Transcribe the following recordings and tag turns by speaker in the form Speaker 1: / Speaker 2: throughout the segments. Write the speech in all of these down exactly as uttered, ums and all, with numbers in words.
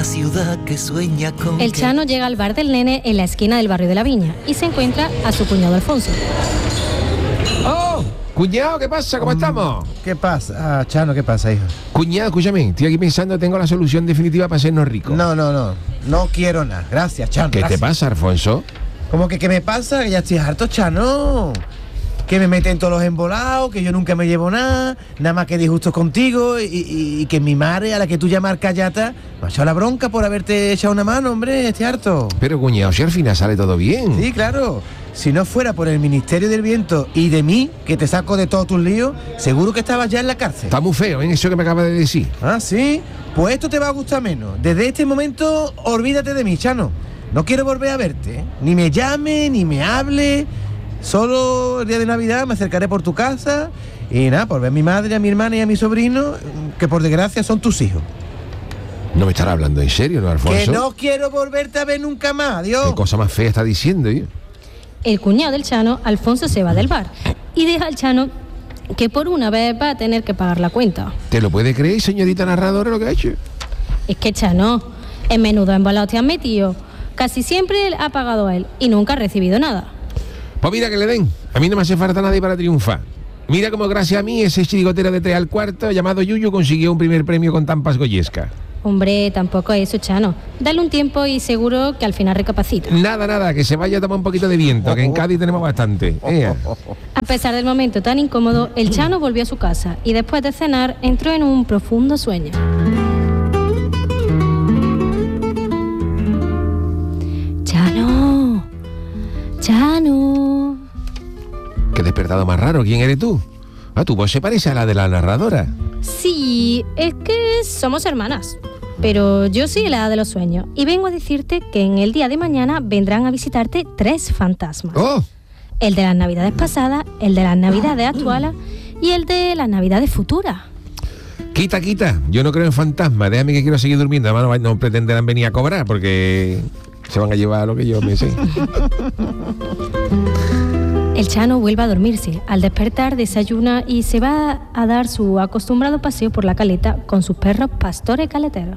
Speaker 1: ciudad que sueña con...
Speaker 2: El Chano llega al bar del Nene en la esquina del barrio de la Viña y se encuentra a su cuñado Alfonso.
Speaker 3: ¡Oh! Cuñado, ¿qué pasa? ¿Cómo estamos?
Speaker 4: ¿Qué pasa? Ah, Chano, ¿qué pasa, hijo?
Speaker 3: Cuñado, escúchame, estoy aquí pensando, tengo la solución definitiva para hacernos ricos.
Speaker 4: No, no, no. No quiero nada. Gracias, Chano.
Speaker 3: ¿Qué
Speaker 4: gracias.
Speaker 3: te pasa, Alfonso?
Speaker 4: ¿Cómo que qué me pasa? Que ya estoy harto, Chano. Que me meten todos los embolados, que yo nunca me llevo nada, nada más que disgustos contigo y, y, y que mi madre, a la que tú llamas Callata, me ha echado la bronca por haberte echado una mano, hombre, estoy harto.
Speaker 3: Pero, cuñado, si al final sale todo bien.
Speaker 4: Sí, claro. Si no fuera por el Ministerio del Viento y de mí, que te saco de todos tus líos, seguro que estabas ya en la cárcel.
Speaker 3: Está muy feo, ¿eh? Eso que me acabas de decir.
Speaker 4: Ah, ¿sí? Pues esto te va a gustar menos. Desde este momento, olvídate de mí, Chano. No quiero volver a verte, ¿eh? Ni me llame, ni me hable. Solo el día de Navidad me acercaré por tu casa y nada, por ver a mi madre, a mi hermana y a mi sobrino, que por desgracia son tus hijos.
Speaker 3: No me estará hablando en serio, ¿no, Alfonso?
Speaker 4: Que no quiero volverte a ver nunca más, Dios.
Speaker 3: Qué cosa más fea está diciendo, ¿eh?
Speaker 2: El cuñado del Chano, Alfonso, se va del bar y deja al Chano que por una vez va a tener que pagar la cuenta.
Speaker 3: ¿Te lo puede creer, señorita narradora, lo que ha hecho?
Speaker 2: Es que Chano, en menudo embolado te han metido. Casi siempre ha pagado a él y nunca ha recibido nada.
Speaker 3: Pues mira que le den. A mí no me hace falta nadie para triunfar. Mira cómo gracias a mí ese chirigotero de tres al cuarto llamado Yuyu consiguió un primer premio con Tampas Goyesca.
Speaker 2: Hombre, tampoco es eso, Chano. Dale un tiempo y seguro que al final recapacita.
Speaker 3: Nada, nada, que se vaya a tomar un poquito de viento, que en Cádiz tenemos bastante. Ea.
Speaker 2: A pesar del momento tan incómodo, el Chano volvió a su casa y después de cenar entró en un profundo sueño. Chano, Chano.
Speaker 3: Qué despertado más raro, ¿quién eres tú? Ah, tu voz se parece a la de la narradora.
Speaker 2: Sí, es que somos hermanas. Pero yo soy la de los sueños y vengo a decirte que en el día de mañana vendrán a visitarte tres fantasmas.
Speaker 3: ¡Oh!
Speaker 2: El de las navidades pasadas, el de las navidades actuales y el de las navidades futuras.
Speaker 3: Quita, quita, yo no creo en fantasmas, déjame que quiero seguir durmiendo. Además no, no pretenderán venir a cobrar porque se van a llevar lo que yo me sé.
Speaker 2: El Chano vuelve a dormirse. Al despertar desayuna y se va a dar su acostumbrado paseo por la caleta con sus perros pastores caleteros.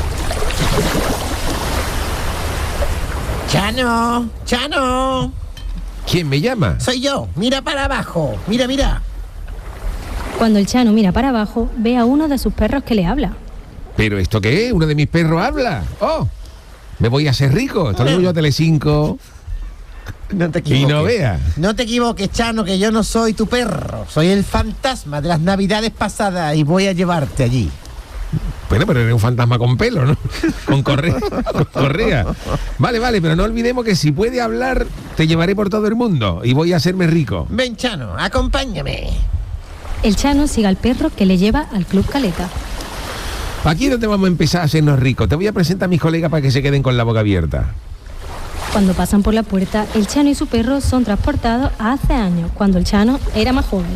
Speaker 4: Chano, Chano.
Speaker 3: ¿Quién me llama?
Speaker 4: Soy yo. Mira para abajo. Mira, mira.
Speaker 2: Cuando el Chano mira para abajo, ve a uno de sus perros que le habla.
Speaker 3: ¿Pero esto qué es? ¿Uno de mis perros habla? ¡Oh! Me voy a hacer rico. Esto lo digo yo a Telecinco.
Speaker 4: No te
Speaker 3: Y no vea.
Speaker 4: No te equivoques, Chano, que yo no soy tu perro. Soy el fantasma de las navidades pasadas y voy a llevarte allí.
Speaker 3: Bueno, pero eres un fantasma con pelo, ¿no? Con correa. Con correa. Vale, vale, pero no olvidemos que si puede hablar, te llevaré por todo el mundo y voy a hacerme rico.
Speaker 4: Ven, Chano, acompáñame.
Speaker 2: El Chano sigue al perro que le lleva al Club Caleta.
Speaker 3: Aquí es donde vamos a empezar a hacernos ricos. Te voy a presentar a mis colegas para que se queden con la boca abierta.
Speaker 2: Cuando pasan por la puerta, el Chano y su perro son transportados a hace años, cuando el Chano era más joven.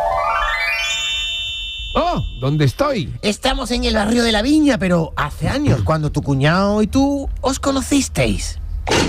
Speaker 3: ¡Oh! ¿Dónde estoy?
Speaker 4: Estamos en el barrio de la Viña, pero hace años, cuando tu cuñado y tú os conocisteis.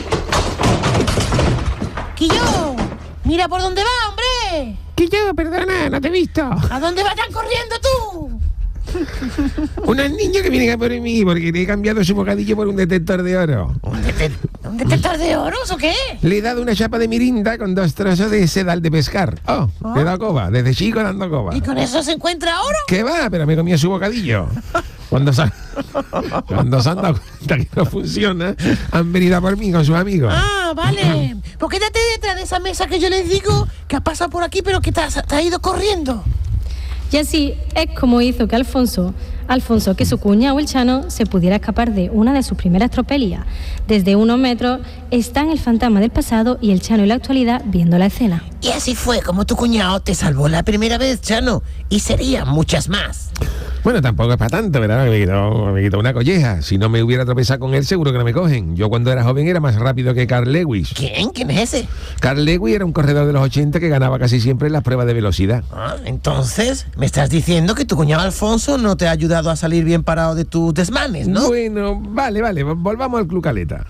Speaker 4: ¡Quillo! ¡Mira por dónde va, hombre!
Speaker 3: Que yo, perdona, no te he visto.
Speaker 4: ¿A dónde vas tan corriendo tú?
Speaker 3: Unos niños que vienen a por mí porque le he cambiado su bocadillo por un detector de oro.
Speaker 4: ¿Un, detec- ¿Un detector de oros o qué?
Speaker 3: Le he dado una chapa de mirinda con dos trozos de sedal de pescar. Oh,
Speaker 4: ¿Ah?
Speaker 3: le he dado coba, desde chico dando coba.
Speaker 4: ¿Y con eso se encuentra oro?
Speaker 3: ¿Qué va? Pero me comía su bocadillo. Cuando se, cuando se han dado cuenta que no funciona, han venido a por mí con sus amigos.
Speaker 4: Ah, vale. Pues quédate detrás de esa mesa que yo les digo que ha pasado por aquí, pero que te has, te has ido corriendo.
Speaker 2: Y así es como hizo que Alfonso, Alfonso, que su cuñado el Chano se pudiera escapar de una de sus primeras tropelías. Desde unos metros están el fantasma del pasado y el Chano en la actualidad viendo la escena.
Speaker 4: Y así fue como tu cuñado te salvó la primera vez, Chano. Y serían muchas más.
Speaker 3: Bueno, tampoco es para tanto, ¿verdad? Me quitó, me quitó una colleja. Si no me hubiera tropezado con él, seguro que no me cogen. Yo cuando era joven era más rápido que Carl Lewis.
Speaker 4: ¿Quién? ¿Quién es ese?
Speaker 3: Carl Lewis era un corredor de los ochenta que ganaba casi siempre en las pruebas de velocidad.
Speaker 4: Ah, entonces, me estás diciendo que tu cuñado Alfonso no te ha ayudado a salir bien parado de tus desmanes, ¿no?
Speaker 3: Bueno, vale, vale, volvamos al Club Caleta.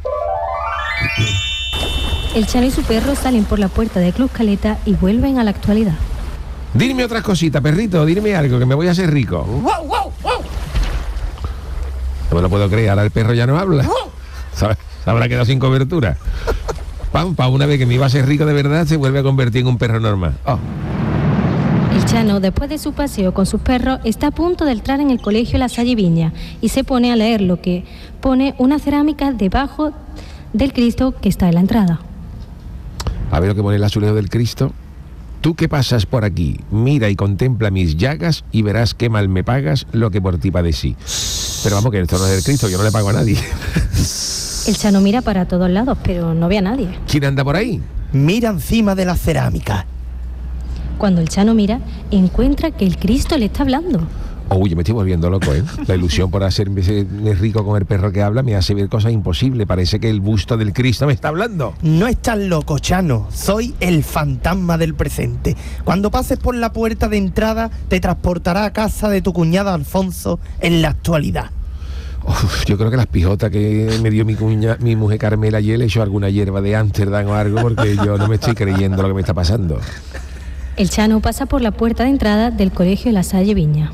Speaker 2: El Chano y su perro salen por la puerta del Club Caleta y vuelven a la actualidad.
Speaker 3: Dime otras cositas, perrito, dime algo, que me voy a hacer rico.
Speaker 4: ¡Wow, wow, wow!
Speaker 3: No me lo puedo creer, ahora el perro ya no habla. Se habrá quedado sin cobertura. Pam, pa, una vez que me iba a ser rico de verdad, se vuelve a convertir en un perro normal. Oh.
Speaker 2: El Chano, después de su paseo con sus perros, está a punto de entrar en el colegio La Salle Viña y se pone a leer lo que pone una cerámica debajo del Cristo que está en la entrada.
Speaker 3: A ver lo que pone el azulejo del Cristo. Tú que pasas por aquí, mira y contempla mis llagas y verás qué mal me pagas lo que por ti padecí. Pero vamos, que esto no es del Cristo, yo no le pago a nadie.
Speaker 2: El Chano mira para todos lados, pero no ve a nadie.
Speaker 3: ¿Quién anda por ahí?
Speaker 5: Mira encima de la cerámica.
Speaker 2: Cuando el Chano mira, encuentra que el Cristo le está hablando.
Speaker 3: Uy, yo me estoy volviendo loco, ¿eh? La ilusión por hacerme rico con el perro que habla me hace ver cosas imposibles. Parece que el busto del Cristo me está hablando.
Speaker 5: No estás loco, Chano. Soy el fantasma del presente. Cuando pases por la puerta de entrada, te transportará a casa de tu cuñado Alfonso en la actualidad.
Speaker 3: Uf, yo creo que las pijotas que me dio mi cuña, mi mujer Carmela ayer le echó alguna hierba de Ámsterdam o algo, porque yo no me estoy creyendo lo que me está pasando.
Speaker 2: El Chano pasa por la puerta de entrada del colegio La Salle Viña.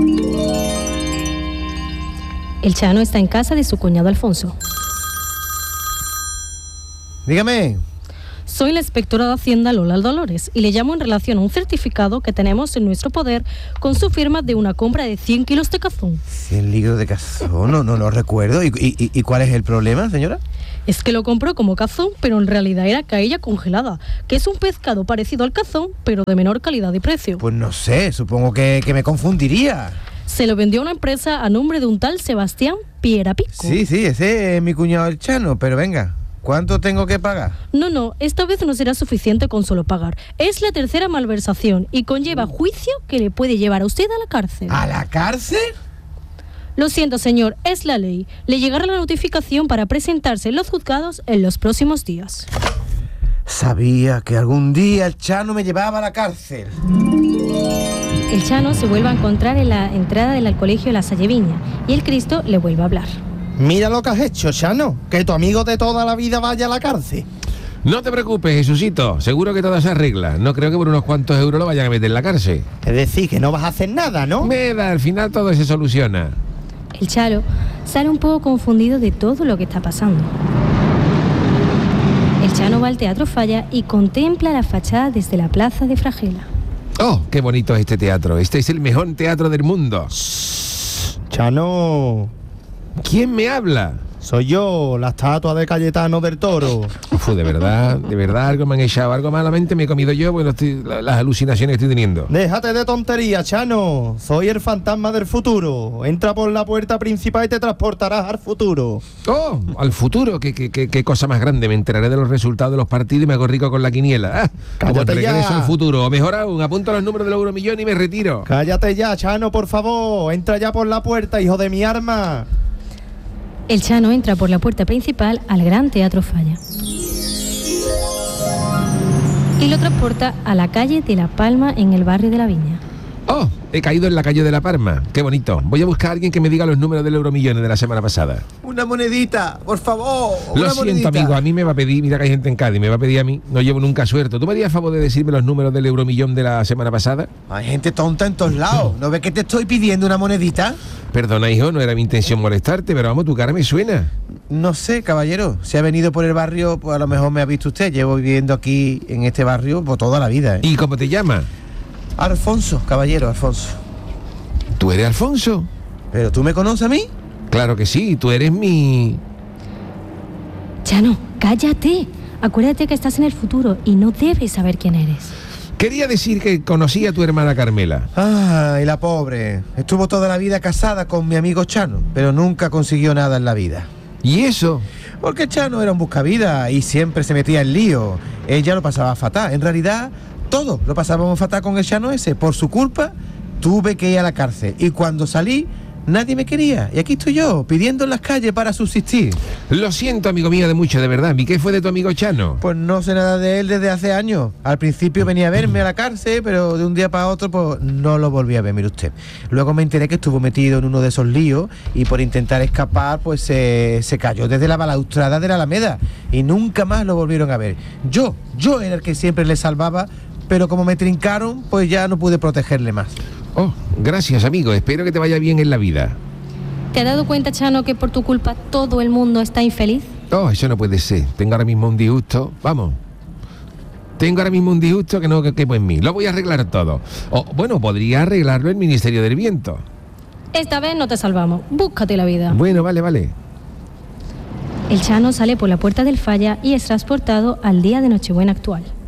Speaker 2: El Chano está en casa de su cuñado Alfonso.
Speaker 4: Dígame.
Speaker 2: Soy la inspectora de Hacienda Lola Dolores y le llamo en relación a un certificado que tenemos en nuestro poder con su firma de una compra de cien kilos de cazón.
Speaker 4: cien litros de cazón, no, no lo recuerdo. ¿Y, y, ¿Y cuál es el problema, señora?
Speaker 2: Es que lo compró como cazón, pero en realidad era caella congelada, que es un pescado parecido al cazón, pero de menor calidad y precio.
Speaker 4: Pues no sé, supongo que, que me confundiría.
Speaker 2: Se lo vendió a una empresa a nombre de un tal Sebastián Pierapico.
Speaker 4: Sí, sí, ese es mi cuñado el Chano, pero venga, ¿cuánto tengo que pagar?
Speaker 2: No, no, esta vez no será suficiente con solo pagar. Es la tercera malversación y conlleva juicio que le puede llevar a usted a la cárcel.
Speaker 4: ¿A la cárcel?
Speaker 2: Lo siento, señor, es la ley. Le llegará la notificación para presentarse en los juzgados en los próximos días.
Speaker 4: Sabía que algún día el Chano me llevaba a la cárcel.
Speaker 2: El Chano se vuelve a encontrar en la entrada del colegio La Salle Viña y el Cristo le vuelve a hablar.
Speaker 5: Mira lo que has hecho, Chano, que tu amigo de toda la vida vaya a la cárcel.
Speaker 3: No te preocupes, Jesucito, seguro que todo se arregla. No creo que por unos cuantos euros lo vayan a meter en la cárcel.
Speaker 5: Es decir, que no vas a hacer nada, ¿no?
Speaker 3: Me da, al final todo se soluciona.
Speaker 2: El Chalo sale un poco confundido de todo lo que está pasando. El Chano va al Teatro Falla y contempla la fachada desde la plaza de Fragela.
Speaker 3: ¡Oh, qué bonito es este teatro! Este es el mejor teatro del mundo.
Speaker 5: Chano,
Speaker 3: ¿quién me habla?
Speaker 5: soy yo, la estatua de Cayetano del Toro.
Speaker 3: Uf, de verdad, de verdad, algo me han echado, algo malamente me he comido yo, bueno, estoy, la- las alucinaciones que estoy teniendo.
Speaker 5: Déjate de tonterías, Chano. Soy el fantasma del futuro. Entra por la puerta principal y te transportarás al futuro.
Speaker 3: ¡Oh! Al futuro, qué, qué, qué, qué cosa más grande. Me enteraré de los resultados de los partidos y me hago rico con la quiniela. Ah, como
Speaker 5: Cállate
Speaker 3: regreso
Speaker 5: ya.
Speaker 3: al futuro. O mejor aún, apunto los números del euromillón y me retiro.
Speaker 5: Cállate ya, Chano, por favor. Entra ya por la puerta, hijo de mi arma.
Speaker 2: El Chano entra por la puerta principal al Gran Teatro Falla y lo transporta a la calle de La Palma en el barrio de La Viña.
Speaker 3: ¡Oh! He caído en la calle de La Palma. ¡Qué bonito! Voy a buscar a alguien que me diga los números del euromillón de la semana pasada.
Speaker 4: Una monedita, por favor.
Speaker 3: Lo
Speaker 4: una
Speaker 3: siento,
Speaker 4: monedita.
Speaker 3: amigo, a mí me va a pedir, mira que hay gente en Cádiz, me va a pedir a mí, no llevo nunca suerte. ¿Tú me harías favor de decirme los números del euromillón de la semana pasada?
Speaker 4: Hay gente tonta en todos lados. ¿No ves que te estoy pidiendo una monedita?
Speaker 3: Perdona, hijo, no era mi intención molestarte, pero vamos, tu cara me suena.
Speaker 4: No sé, caballero. Si ha venido por el barrio, pues a lo mejor me ha visto usted. Llevo viviendo aquí en este barrio por toda la vida, ¿eh?
Speaker 3: ¿Y cómo te llamas?
Speaker 4: Alfonso, caballero, Alfonso.
Speaker 3: ¿Tú eres Alfonso?
Speaker 4: ¿Pero tú me conoces a mí?
Speaker 3: Claro que sí, tú eres mi...
Speaker 2: Chano, cállate. Acuérdate que estás en el futuro y no debes saber quién eres.
Speaker 3: Quería decir que conocí a tu hermana Carmela.
Speaker 4: Ay, la pobre. Estuvo toda la vida casada con mi amigo Chano, pero nunca consiguió nada en la vida.
Speaker 3: ¿Y eso?
Speaker 4: Porque Chano era un buscavidas y siempre se metía en lío. Ella lo pasaba fatal. En realidad, todos lo pasábamos fatal con el Chano ese. Por su culpa, tuve que ir a la cárcel. Y cuando salí, nadie me quería. Y aquí estoy yo, pidiendo en las calles para subsistir.
Speaker 3: Lo siento, amigo mío, de mucho, de verdad. ¿Y qué fue de tu amigo Chano?
Speaker 4: Pues no sé nada de él desde hace años. Al principio venía a verme a la cárcel, pero de un día para otro pues no lo volví a ver, mire usted. Luego me enteré que estuvo metido en uno de esos líos y por intentar escapar pues se, se cayó desde la balaustrada de la Alameda y nunca más lo volvieron a ver. Yo, yo era el que siempre le salvaba, pero como me trincaron pues ya no pude protegerle más.
Speaker 3: Oh, gracias, amigo. Espero que te vaya bien en la vida.
Speaker 2: ¿Te has dado cuenta, Chano, que por tu culpa todo el mundo está infeliz?
Speaker 3: Oh, eso no puede ser. Tengo ahora mismo un disgusto. Vamos. Tengo ahora mismo un disgusto que no que quepo en mí. Lo voy a arreglar todo. O, bueno, podría arreglarlo el Ministerio del Viento.
Speaker 2: Esta vez no te salvamos. Búscate la vida.
Speaker 3: Bueno, vale, vale.
Speaker 2: El Chano sale por la puerta del Falla y es transportado al día de Nochebuena actual.